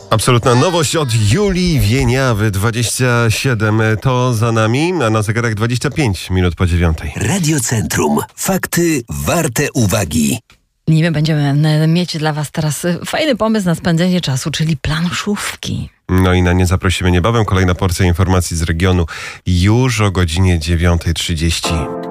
Absolutna nowość od Julii Wieniawy. 27 to za nami, a na zegarach 25 minut po 9. Radiocentrum. Fakty warte uwagi. I my będziemy mieć dla Was teraz fajny pomysł na spędzenie czasu, czyli planszówki. No i na nie zaprosimy niebawem. Kolejna porcja informacji z regionu już o godzinie 9:30.